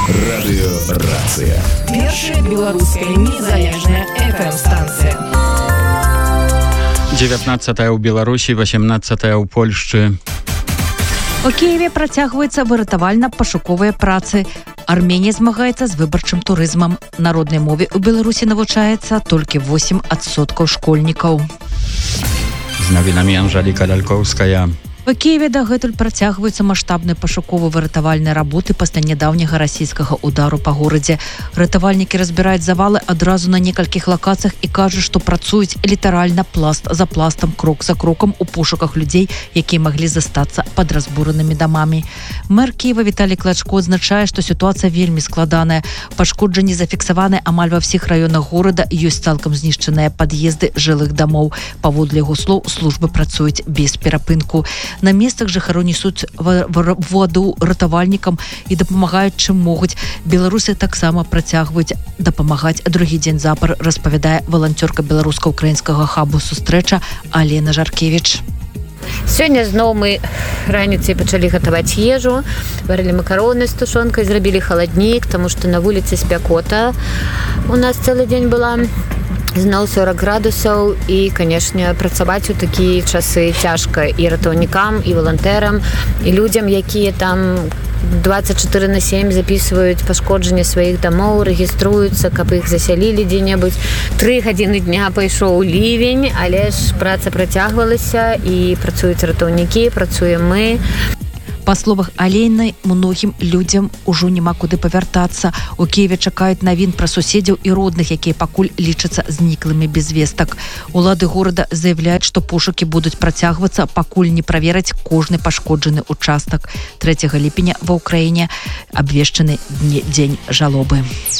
Радыёрацыя. Першая беларуская незалежная FM-станцыя. 19 ў Беларусі, 18 ў Польшчы. У Киеве працягваюцца выратавальна-пашуковыя працы. Арменія змагаецца з выбарчым турызмам. Народнай мове ў Беларусі навучаецца толькі 8% школьнікаў. З навінамі Анжэліка Лялькоўская. У Киеве дагэтуль працягваюцца маштабныя пашукова-выратавальныя работы пасля нядаўняга расійскага удару па горадзе. Ратавальнікі разбіраюць завалы адразу на некалькіх лакацыях і кажуць, што працуюць літаральна пласт за пластам, крок за крокам у пошуках людзей, якія маглі застацца пад разбуранымі дамамі. Мэр Кіева Віталій Клачко адзначае, што сітуацыя вельмі складаная. Пашкоджанні зафіксаваны амаль ва ўсіх раёнах горада, ёсць цалкам знішчаныя пад'езды жылых дамоў. Паводле яго слоў, службы працуюць без перапынку. На месцах жыхароў несуць воду ратавальнікам і дапамагаюць чым могуць. Беларусы таксама працягваюць дапамагаць другі дзень запар, распавядае валанцёрка беларуска-украінскага хабу «Сустрэча» Алена Жаркевіч. Сёння зноў мы раніцай пачалі гатаваць ежу, варылі макароны з тушонкай, зрабілі халаднік, таму што на вуліцы спякота. У нас цэлы дзень была зноў 40 градусаў і, канешне, працаваць у такія часы цяжка і ратаўнікам, і валантэрам, і людзям, якія там 24/7 записываюць пашкоджанне сваіх дамоў, рэгіструюцца, каб іх засялілі дзе-небудзь. 3 гадзіны дня пайшоў лівень, але ж праца працягвалася і працуюць ратаўнікі, працуем мы. Па словах Алейнай, многім людзям ужо няма куды павяртацца. У Киеве чакаюць навін пра суседзяў і родных, якія пакуль лічацца зніклымі без вестак. Улады горада заяўляюць, што пошукі будуць працягвацца, пакуль не правераць кожны пашкоджаны участак. 3 ліпеня ва ўкраіне абвешчаны дзень жалобы.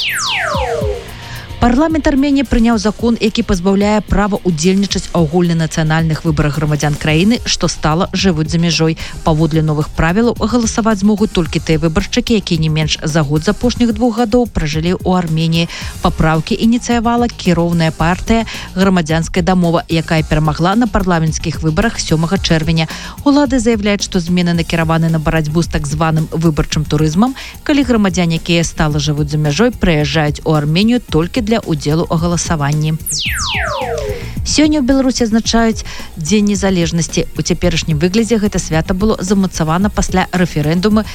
Парламент Арменіі прыняў закон, які пазбаўляе права ўдзельнічаць у агульнанацыянальных выбарах грамадзян краіны, што стала жывуць за мяжой. Паводле новых правілаў галасаваць змогуць толькі тыя выбаршчыкі, якія не менш за год з апошніх 2 гадоў пражылі ў Арменіі. Папраўкі ініцыявала кіроўная партыя «Грамадзянская дамова», якая перамагла на парламенцкіх выбарах 7 чэрвеня. Улады заяўляюць, што змены накіраваны на барацьбу з так званым выбарчым турызмам, калі грамадзяне, якія стала жывуць за мяжой, прыязджаюць у Арменію толькі для удзелу ў галасаванні. Сёння ў Беларусі адзначаюць Дзень незалежнасці. У цяперашнім выглядзе гэта свята было замацавана пасля рэферэндуму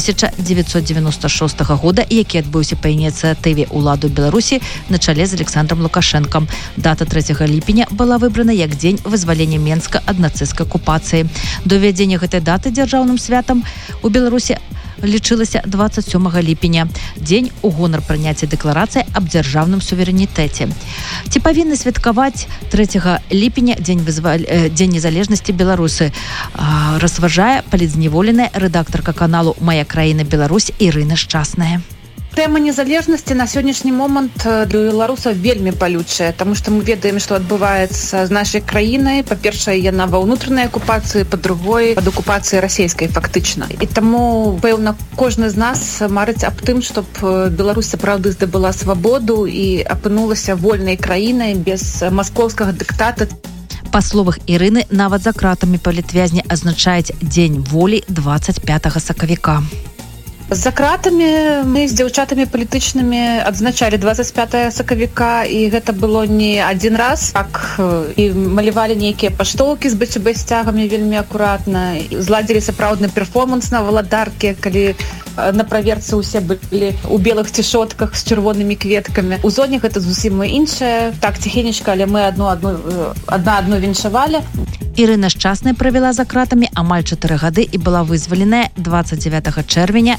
1996 года, які адбыўся па ініцыятыве ўладаў Беларусі на чале з Александром Лукашэнкам. Дата 3 ліпеня была выбрана як дзень вызвалення Менска ад нацысцкай акупацыі. До ўвядзення гэтай даты дзяржаўным святам у Беларусі лічылася 27 ліпеня, дзень у гонар прыняцця дэкларацыі аб дзяржаўным суверэнітэце. Ці павінны святкаваць 3 ліпеня дзень незалежнасці Беларусы, разважае палітзняволеная рэдактарка каналу «Мая краіна Беларусь» Ірына Шчасная. Тэма незалежнасці на сённяшні момант для беларусаў вельмі балючая, таму што мы ведаем, што адбываецца з нашай краінай. Па-першае, яна ва ўнутранай акупацыі, па-другое, пад акупацыяй расійскай фактычна. І таму, пэўна, кожны з нас марыць аб тым, чтоб Беларусь сапраўды здабыла свабоду і апынулася вольнай краінай без маскоўскага дыктата. Па словах Ірыны, нават за кратамі палітвязні азначаюць Дзень волі 25 сакавіка. За кратамі мы з дзяўчатамі палітычнымі адзначалі 25 сакавіка, і гэта было не адзін раз. Так, і малявалі нейкія паштоўкі з бэчбэ-сцягамі вельмі акуратна, зладзілі сапраўдны перформанс на валадаркі, калі на праверцы ўсе былі ў белых цішотках з чырвонымі кветкамі. У зоне гэта зусім іншае. Так, ціхенечка, але мы адну віншавалі. Ірына Шчасная правяла за кратамі амаль 4 гады і была вызваленая 29 чэрвеня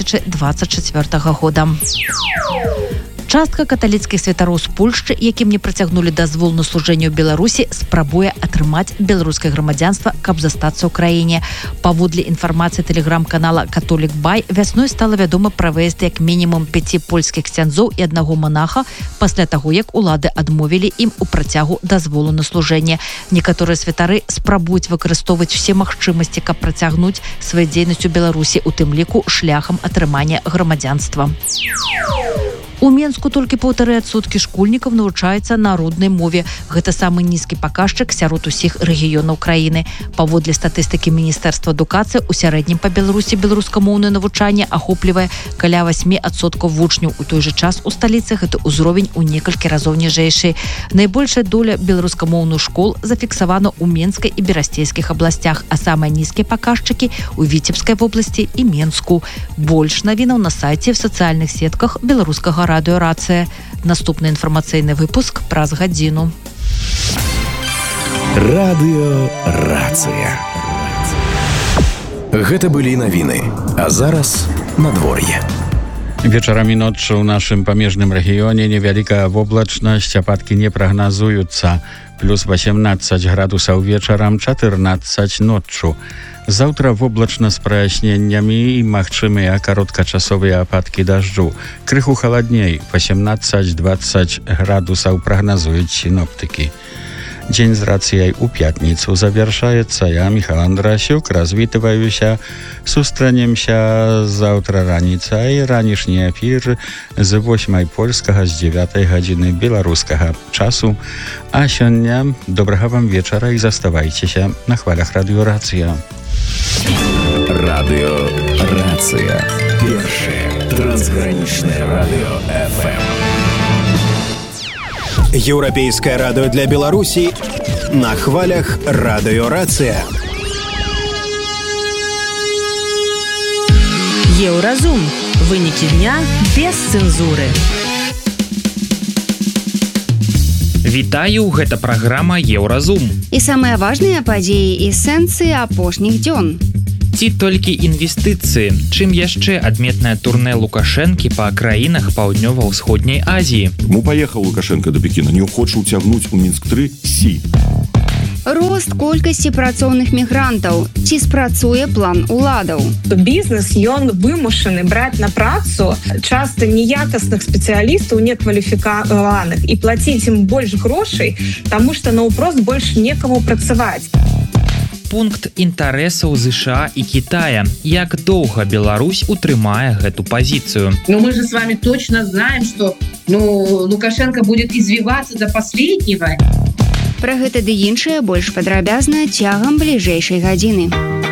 2024 года. Частка каталіцкіх святароў з Польшчы, якім не працягнулі дазвол на служэнне ў Беларусі, спрабуе атрымаць беларускае грамадзянства, каб застацца ў краіне. Паводле інфармацыі тэлеграм-канала «Католік Бай», вясной стала вядома пра выезд як мінімум 5 польскіх ксяндзоў і 1 манаха пасля таго, як улады адмовілі ім у працягу дазволу на служэнне. Некаторыя святары спрабуюць выкарыстоўваць усе магчымасці, каб працягнуць сваю дзейнасць у Беларусі, у тым ліку шляхам атрымання грамадзянства. У Менску толькі 1,5% школьнікаў навучаюцца на роднай мове. Гэта самы нізкі паказчык сярод усіх рэгіёнаў краіны. Паводле статыстыкі Міністэрства адукацыі, у сярэднім па Беларусі беларускамоўнае навучанне ахоплівае каля 8% вучняў. У той жа час у сталіцы гэты ўзровень у некалькі разоў ніжэйшы. Найбольшая доля беларускамоўных школ зафіксавана ў Менскай і Берасцейскіх абласцях, а самыя нізкія паказчыкі у Віцебскай вобласці і Менску. Больш навінаў на сайце в сацыяльных сетках беларускага радыё «Рацыя». Наступны інфармацыйны выпуск праз гадзіну. Радыё «Рацыя». Гэта былі навіны, а зараз надвор'е. Вечарам і ноччу ў нашым памежным рэгіёне невялікая воблачнасць, ападкі не прагназуюцца. Плюс 18 градусаў вечарам, 14 ноччу. Заўтра воблачна з праясненнямі і магчымыя кароткачасовыя ападкі дажджу. Крыху халадней, 18-20 градусаў прагназуюць сіноптыкі. Дзень з рацыяй у пятніцу завяршаецца. Я, Міхал Андрасюк, развітываюся. Сустранемся заўтра раніцай. Ранішні эфір з 8 польскага, з 9 гадзіны беларускага часу. А сёння добрага вам вечара і заставайцеся на хвалях радыё «Рацыя». Радыё «Рацыя». Першае трансгранічнае радыё FM. Еўрапейскае радыё для Беларусі на хвалях радыё «Рацыя». Еўразум. Вынікі дня без цэнзуры. Вітаю, гэта праграма «Еўразум». І самыя важныя падзеі і сэнсы апошніх дзён. Ці толькі інвестыцыі. Чым яшчэ адметнае турнэ Лукашэнкі па краінах Паўднёва-ўсходняй Азіі. Чому поехал Лукашенко до Пекина? Не хоче утягнуть у Мінск-3 Сі. Рост колькасці працоўных мігрантаў. Ці спрацуе план уладаў? Бізнес, ён вымушаны браць на працу часта неякасных спецыялістаў, некваліфікаваных, і плаціць ім больш грошай, таму што наўпрост больш некаму працаваць. Пункт інтарэсаў США і Китая. Як доўга Беларусь утрымае гэту пазіцыю? Но мы же с вами точно знаем, что Лукашенко будет извиваться до последнего. Пра гэта ды іншае больш падрабязна цягам бліжэйшай гадзіны.